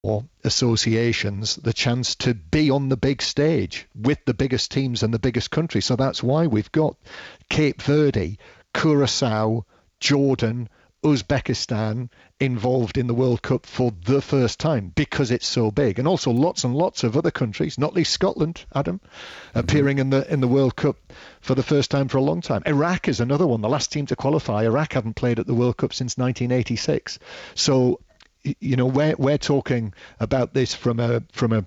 associations the chance to be on the big stage with the biggest teams and the biggest countries. So that's why we've got Cape Verde, Curacao, Jordan, Uzbekistan involved in the World Cup for the first time, because it's so big, and also lots and lots of other countries, not least Scotland, Adam, appearing in the World Cup for the first time for a long time. Iraq is another one, the last team to qualify. Iraq haven't played at the World Cup since 1986. So we're talking about this from a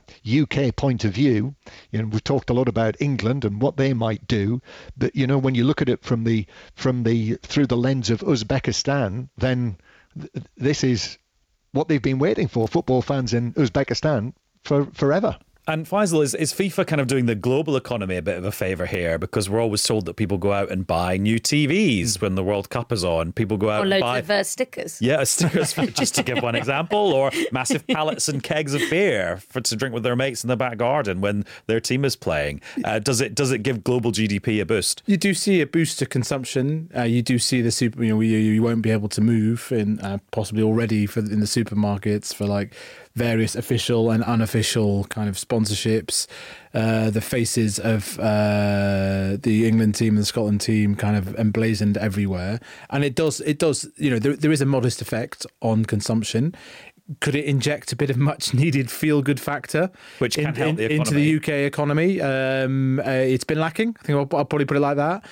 UK point of view. We've talked a lot about England and what they might do, but when you look at it through the lens of Uzbekistan, then this is what they've been waiting for, football fans in Uzbekistan, forever. And Faisal, is FIFA kind of doing the global economy a bit of a favour here? Because we're always told that people go out and buy new TVs when the World Cup is on. People go out and buy... loads of stickers. Yeah, stickers, just to give one example. Or massive pallets and kegs of beer to drink with their mates in the back garden when their team is playing. Does it give global GDP a boost? You do see a boost to consumption. You do see the super... You won't be able to move in possibly already in the supermarkets for like various official and unofficial kind of sponsorships. The faces of the England team and the Scotland team kind of emblazoned everywhere, and it does there is a modest effect on consumption. Could it inject a bit of much needed feel good factor which can help the economy into the UK economy? It's been lacking. I think I'll probably put it like that.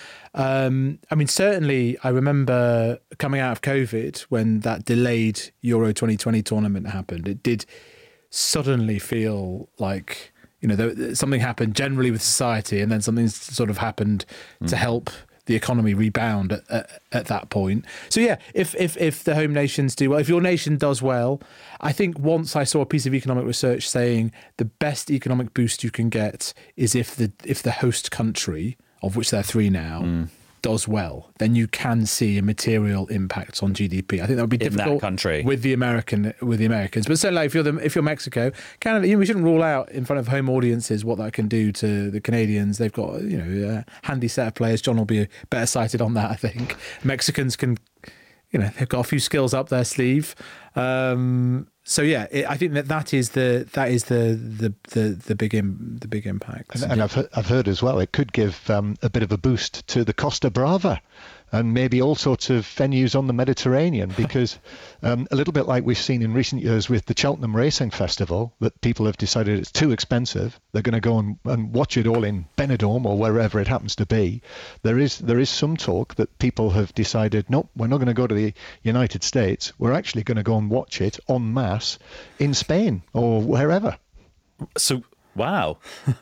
Certainly I remember coming out of COVID when that delayed Euro 2020 tournament happened. It did suddenly feel like something happened generally with society, and then something sort of happened to help the economy rebound at that point. So yeah, if the home nations do well, if your nation does well, I think once I saw a piece of economic research saying the best economic boost you can get is if the host country, of which there are 3 now, does well, then you can see a material impact on GDP. I think that would be difficult in that country with the Americans. But certainly if you're Mexico, Canada, we shouldn't rule out in front of home audiences what that can do to the Canadians. They've got a handy set of players. John will be better cited on that, I think. Mexicans can, they've got a few skills up their sleeve. So yeah, I think that is the big impact. And I've heard as well, it could give a bit of a boost to the Costa Brava and maybe all sorts of venues on the Mediterranean, because a little bit like we've seen in recent years with the Cheltenham Racing Festival, that people have decided it's too expensive. They're going to go and watch it all in Benidorm or wherever it happens to be. There is some talk that people have decided, nope, we're not going to go to the United States. We're actually going to go and watch it en masse in Spain or wherever. So, wow.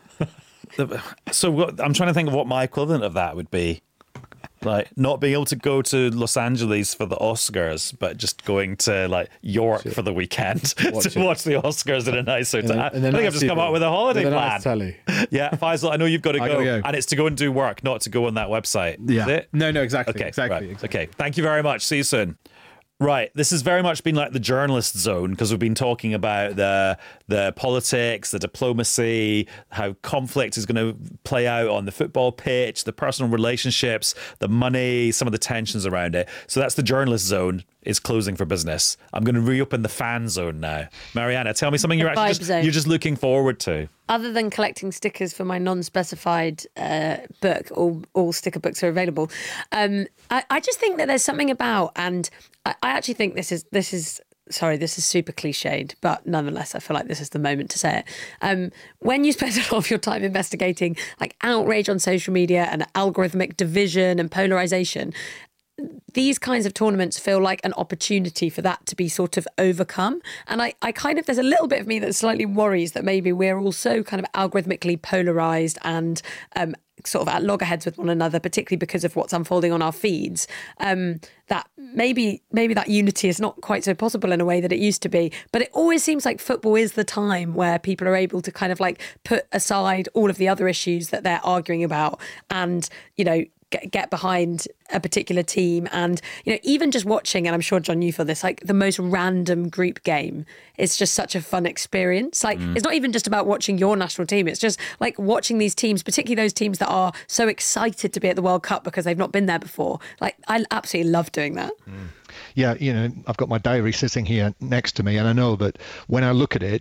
So I'm trying to think of what my equivalent of that would be. Like not being able to go to Los Angeles for the Oscars, but just going to like York for the weekend to watch the Oscars in a nice hotel. I think I've just come out with a holiday plan. Yeah, Faisal, I know you've got to go, and it's to go and do work, not to go on that website. Yeah. Is it? No, exactly. Okay, exactly. Right. Okay, thank you very much. See you soon. Right, this has very much been like the journalist zone, because we've been talking about the politics, the diplomacy, how conflict is going to play out on the football pitch, the personal relationships, the money, some of the tensions around it. So that's the journalist zone is closing for business. I'm going to reopen the fan zone now. Mariana, tell me something you're just looking forward to. Other than collecting stickers for my non-specified book, all sticker books are available. I just think that there's something about, and I actually think this is super cliched, but nonetheless, I feel like this is the moment to say it. When you spend a lot of your time investigating like outrage on social media and algorithmic division and polarization, these kinds of tournaments feel like an opportunity for that to be sort of overcome. And I kind of, there's a little bit of me that slightly worries that maybe we're also kind of algorithmically polarized and sort of at loggerheads with one another, particularly because of what's unfolding on our feeds, that maybe that unity is not quite so possible in a way that it used to be. But it always seems like football is the time where people are able to kind of like put aside all of the other issues that they're arguing about and, get behind a particular team. And, even just watching, and I'm sure, John, you feel this, like the most random group game, it's just such a fun experience. Like, it's not even just about watching your national team. It's just like watching these teams, particularly those teams that are so excited to be at the World Cup because they've not been there before. Like, I absolutely love doing that. yeah, I've got my diary sitting here next to me, and I know that when I look at it,